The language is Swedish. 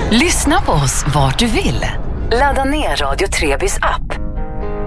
Lyssna på oss vart du vill. Ladda ner Radio Trebys app